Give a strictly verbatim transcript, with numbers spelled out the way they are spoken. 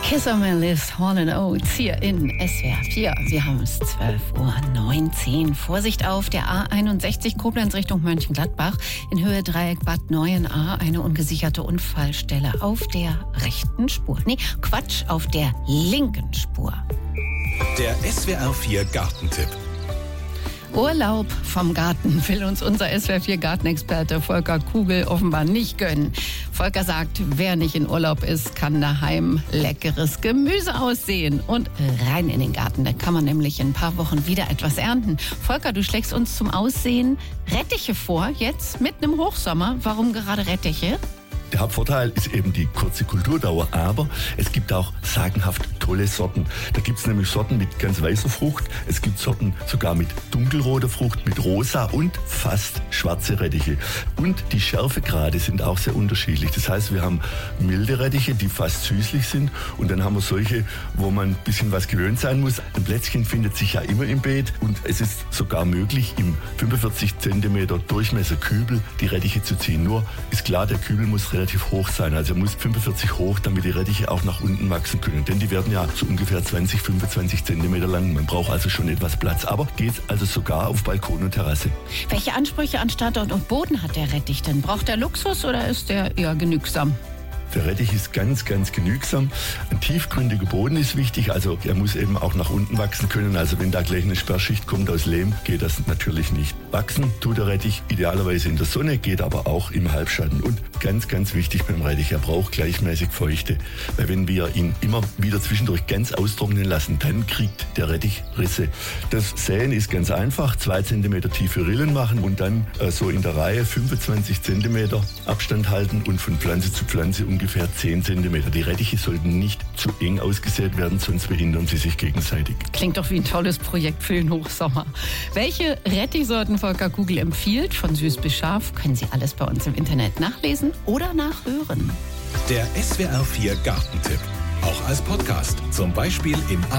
Kiss of My Lips, Hall and Oates hier in S W R vier. Wir haben es zwölf Uhr neunzehn. Vorsicht auf der A einundsechzig Koblenz Richtung Mönchengladbach. In Höhe Dreieck Bad Neuenahr eine ungesicherte Unfallstelle auf der rechten Spur. Nee, Quatsch, auf der linken Spur. Der S W R vier Gartentipp. Urlaub vom Garten will uns unser S W R vier Gartenexperte Volker Kugel offenbar nicht gönnen. Volker sagt, wer nicht in Urlaub ist, kann daheim leckeres Gemüse aussehen. Und rein in den Garten, da kann man nämlich in ein paar Wochen wieder etwas ernten. Volker, du schlägst uns zum Aussehen Rettiche vor, jetzt mitten im Hochsommer. Warum gerade Rettiche? Der Hauptvorteil ist eben die kurze Kulturdauer, aber es gibt auch sagenhaft tolle Sorten. Da gibt es nämlich Sorten mit ganz weißer Frucht, es gibt Sorten sogar mit dunkelroter Frucht, mit rosa und fast schwarze Rettiche. Und die Schärfegrade sind auch sehr unterschiedlich. Das heißt, wir haben milde Rettiche, die fast süßlich sind, und dann haben wir solche, wo man ein bisschen was gewöhnt sein muss. Ein Plätzchen findet sich ja immer im Beet, und es ist sogar möglich, im fünfundvierzig Zentimeter Durchmesser Kübel die Rettiche zu ziehen. Nur ist klar, der Kübel muss relativ hoch sein. Also er muss fünfundvierzig hoch, damit die Rettiche auch nach unten wachsen können. Denn die werden ja so ungefähr zwanzig, fünfundzwanzig Zentimeter lang. Man braucht also schon etwas Platz. Aber geht also sogar auf Balkon und Terrasse. Welche Ansprüche an Standort und Boden hat der Rettich denn? Braucht der Luxus oder ist der eher genügsam? Der Rettich ist ganz, ganz genügsam. Ein tiefgründiger Boden ist wichtig, also er muss eben auch nach unten wachsen können. Also wenn da gleich eine Sperrschicht kommt aus Lehm, geht das natürlich nicht. Wachsen tut der Rettich idealerweise in der Sonne, geht aber auch im Halbschatten. Und ganz, ganz wichtig beim Rettich, er braucht gleichmäßig Feuchte. Weil wenn wir ihn immer wieder zwischendurch ganz austrocknen lassen, dann kriegt der Rettich Risse. Das Säen ist ganz einfach, zwei Zentimeter tiefe Rillen machen und dann äh, so in der Reihe fünfundzwanzig Zentimeter Abstand halten und von Pflanze zu Pflanze um ungefähr zehn Zentimeter. Die Rettiche sollten nicht zu eng ausgesät werden, sonst behindern sie sich gegenseitig. Klingt doch wie ein tolles Projekt für den Hochsommer. Welche Rettichsorten Volker Kugel empfiehlt, von süß bis scharf, können Sie alles bei uns im Internet nachlesen oder nachhören. Der S W R vier Gartentipp. Auch als Podcast, zum Beispiel im